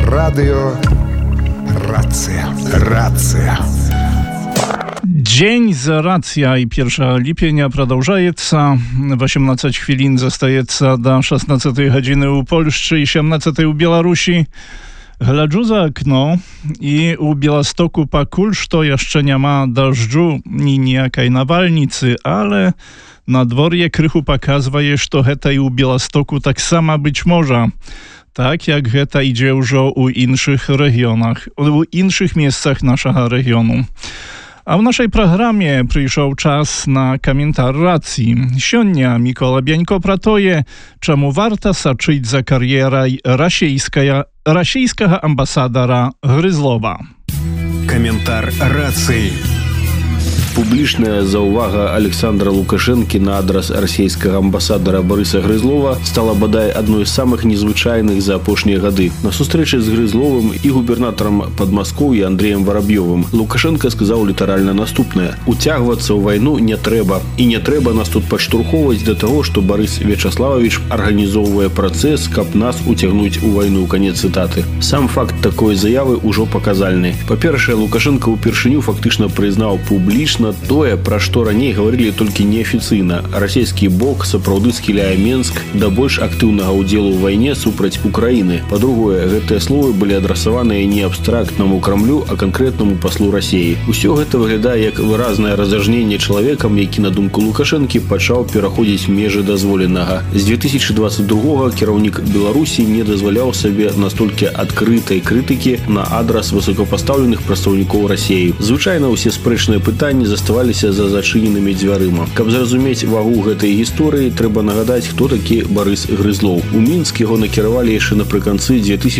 Радыё Рацыя. Dzień za racja i 1 lipienia продолжается. 18 хвилин застаецца до 16 гадзіны у Польшчы і 17 у Беларусі. Гляджу за акно і у Беластоку пакуль што яшчэ няма дажджу ні ніякай навальніцы, але надвор'е крыху паказвае, што гэта і у Беластоку таксама быць можа. Так як гэта ідзе ўжо ў іншых рэгіёнах, у іншых месцах нашага рэгіёну. А в нашей программе прийшов час на коментар рації. Сьогодні Микола Бянько про тое, чому варто сачить за кар'єрою російського амбасадора Грызлова. Коментар рації. Публічная заўвага Александра Лукашэнкі на адрас расійскага амбасадара Барыса Грызлова стала бадай адной з самых незвычайных за апошнія гады. На сустрэчы з Грызловым і губернатарам Падмаскоўя Андреем Воробьёвым Лукашенко сказаў літаральна наступнае: «Уцягвацца ў вайну не трэба. І не трэба нас тут падштурхоўваць да таго, што Барыс Вячаславович арганізоўвае працэс, каб нас уцягнуць у вайну». Канец цытаты. Сам факт такой заявы ўжо паказальны. Па-першае, Лукашенко ўпершыню фактычна прызнаў публічна тое, пра што раней гаварылі толькі неафіцыйна. Расійскі бок сапраўды схіляе Менск да больш актыўнага ўдзелу ў вайне супраць Украіны. Па-другое, гэтыя словы былі адрасаваныя не абстрактнаму Крамлю, а канкрэтнаму паслу Расіі. Усё гэта выглядае як выразнае разажненне чалавекам, які, на думку Лукашэнкі, пачаў пераходзіць межы дазволенага. З 2022-го кіраўнік Беларусі не дазваляў сабе настолькі адкрытай крытыкі на адрас высокапастаўленых прадстаўнікоў Расіі. Звычайна ўсе спрэчныя пытанні заставаліся за зачыненымі дзвярыма. Каб зразумець вагу гэтай гісторыі, трэба нагадаць, хто такі Барыс Грызлоў. У Мінск яго накіравалі яшчэ напрыканцы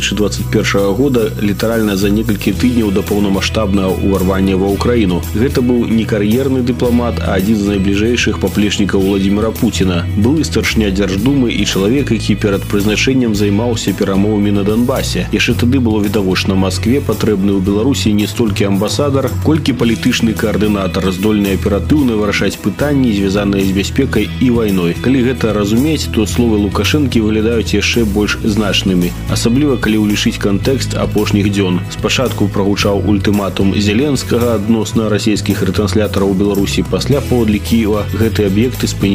2021 года, літаральна за некалькі тыдняў да паўнамаштабнага ўварвання ва Ўкраіну. Гэта быў не кар'ерны дыпламат, а адзін з найбліжэйшых паплечнікаў Владзіміра Пуціна. Былы старшыня Дзярждумы і чалавек, які перад прызначэннем займаўся перамовамі на Донбасе. Яшчэ тады было відавочна, Маскве патрэбны ў Беларусі не столькі амбасадар, колькі палітычны координатор, здольны аператыўна вырашаць пытанні, звязаныя з бяспекай і вайной. Калі гэта разумець, то словы Лукашэнкі выглядаюць яшчэ больш значнымі, асабліва калі ўлічыць кантэкст апошніх дзён. Спачатку прагучаў ультыматум Зеленскага адносна расійскіх рэтранслятораў у Беларусі, пасля паводле Кіева гэты аб'екты спынялі